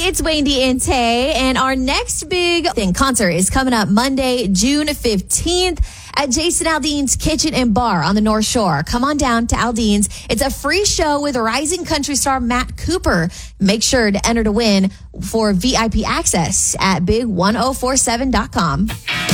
it's Wendy and Tay, and our next big concert is coming up Monday, June 15th at Jason Aldean's Kitchen and Bar on the North Shore. Come on down to Aldean's. It's a free show with rising country star Matt Cooper. Make sure to enter to win for VIP access at big1047.com.